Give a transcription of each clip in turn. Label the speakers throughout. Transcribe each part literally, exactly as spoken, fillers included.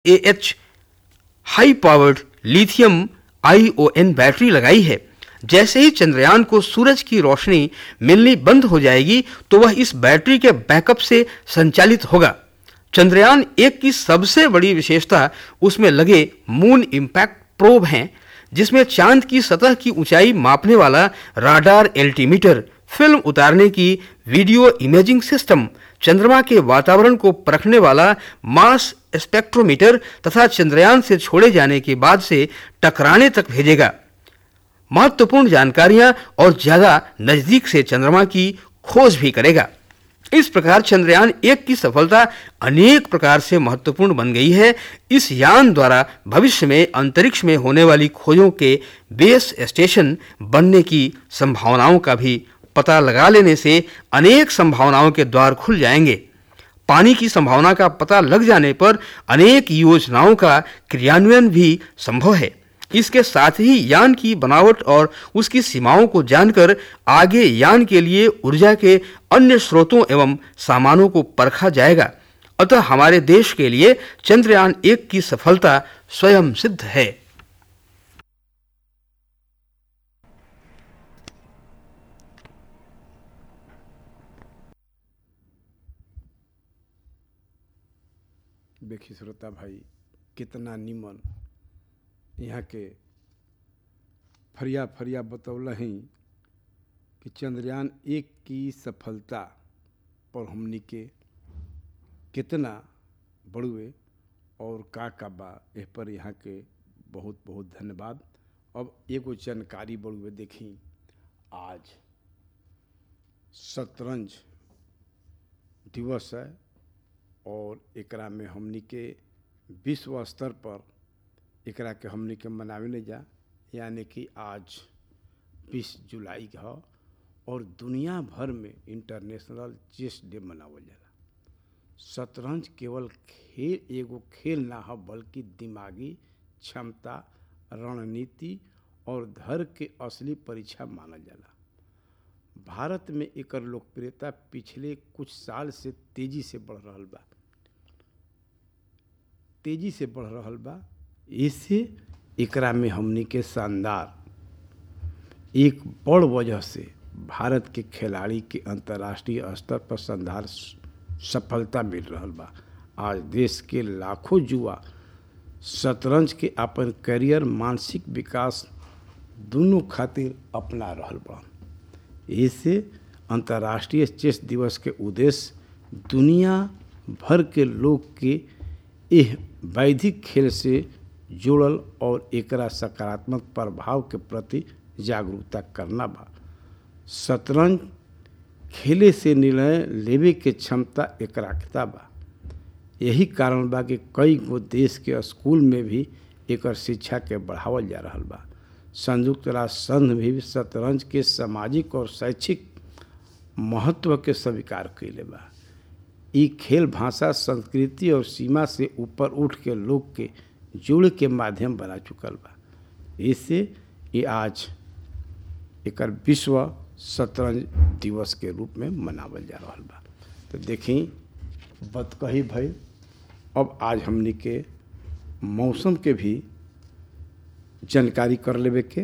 Speaker 1: A H high powered lithium ION battery लगाई है। जैसे ही चंद्रयान को सूरज की रोशनी मिलनी बंद हो जाएगी तो वह इस बैटरी के बैकअप से संचालित होगा। चंद्रयान एक की सबसे बड़ी विशेषता उसमें लगे मून इंपैक्ट प्रोब हैं, जिसमें चांद की सतह की ऊंचाई मापने वाला राडार एल्टीमीटर, फिल्म उतारने की वीडियो इमेजिंग सिस्टम, चंद्रमा के वातावरण को परखने वाला मास स्पेक्ट्रोमीटर तथा चंद्रयान से छोड़े जाने के बाद से टकराने तक भेजेगा। महत्वपूर्ण जानकारियां और ज्यादा नजदीक से चंद्रमा की खोज भी करेगा। इस प्रकार चंद्रयान एक की सफलता अनेक प्रकार से महत्वपूर्ण बन गई है। इस यान द्वारा भविष्य में अंतरिक्ष में होने वाली खोजों के बेस स्टेशन बनने की संभावनाओं का भी पता लगा लेने से अनेक संभावनाओं के द्वार खुल जाएंगे। पानी की संभावना का पता लग जाने पर अनेक योजनाओं का क्रियान्वयन भी संभव है। इसके साथ ही यान की बनावट और उसकी सीमाओं को जानकर आगे यान के लिए ऊर्जा के अन्य स्रोतों एवं सामानों को परखा जाएगा। अतः हमारे देश के लिए चंद्रयान एक की सफलता स्वयं सिद्ध है।
Speaker 2: देखिए श्रोता भाई, कितना निमन यहाँ के फरिया फरिया बतौल ही कि चंद्रयान एक की सफलता पर हमनी के कितना बड़ुए और का का बा, एह पर यहाँ के बहुत बहुत धन्यवाद। अब एगो जानकारी बड़ुए देखी, आज शतरंज दिवस है और एकरा में हमनी के विश्व स्तर पर एकरा के हमनी के मनावे ले जा, यानी कि आज बीस जुलाई है और दुनिया भर में इंटरनेशनल चेस डे मनावल जाला। शतरंज केवल खेल एगो खेल ना है, बल्कि दिमागी क्षमता, रणनीति और धैर्य के असली परीक्षा मानल जाला। भारत में एकर लोकप्रियता पिछले कुछ साल से तेजी से बढ़ रहल बा तेजी से बढ़ रहल बा इससे एकरा में हमनी के शानदार एक बड़ वजह से भारत के खिलाड़ी के अंतर्राष्ट्रीय स्तर पर शानदार सफलता मिल रहल बा। आज देश के लाखों युवा शतरंज के अपन करियर, मानसिक विकास दोनों खातिर अपना रहल बा। इससे अंतर्राष्ट्रीय चेस दिवस के उद्देश्य दुनिया भर के लोग के यह वैदिक खेल से जुड़ल और एकरा सकारात्मक प्रभाव के प्रति जागरूकता करना बा। शतरंज खेले से निर्णय लेवे के क्षमता एकरा बा। यही कारण बा कि कई गो देश के स्कूल में भी एकर शिक्षा के बढ़ावल जा रहल बा। संयुक्त राष्ट्र संघ भी शतरंज के सामाजिक और शैक्षिक महत्व के स्वीकार कैले बा। ई खेल भाषा, संस्कृति और सीमा से ऊपर उठ के लोग के जुड़ के माध्यम बना चुकल बा। इससे ये आज एकर विश्व शतरंज दिवस के रूप में मनावल जा रहल बा। तो देखी बत कही भाई, अब आज हमनी के मौसम के भी जानकारी कर लेवे के।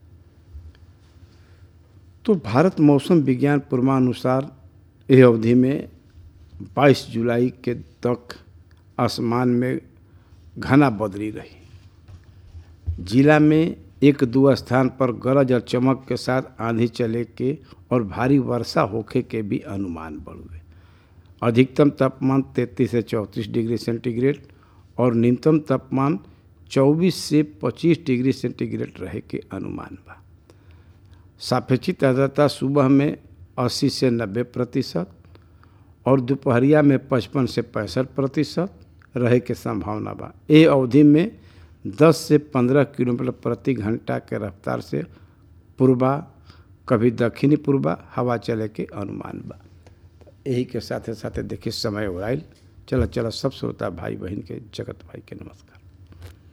Speaker 2: तो भारत मौसम विज्ञान पूर्वानुसार यह अवधि में बाईस जुलाई के तक आसमान में घना बदली रही। जिला में एक दो स्थान पर गरज और चमक के साथ आंधी चले के और भारी वर्षा होखे के भी अनुमान बढ़ुए। अधिकतम तापमान तैंतीस से चौंतीस डिग्री सेंटीग्रेड और न्यूनतम तापमान चौबीस से पच्चीस डिग्री सेंटीग्रेड रहे के अनुमान बा। सापेक्षिक आर्द्रता सुबह में अस्सी से नब्बे प्रतिशत और दोपहरिया में पचपन से पैंसठ प्रतिशत रहे के संभावना बा। ये अवधि में दस से पंद्रह किलोमीटर प्रति घंटा के रफ्तार से पूर्वा कभी दक्षिणी पूर्वा हवा चले के अनुमान बा। यही के साथे साथे देखिए समय उड़ाइल। चलो चलो सब श्रोता भाई बहन के जगत भाई के नमस्कार।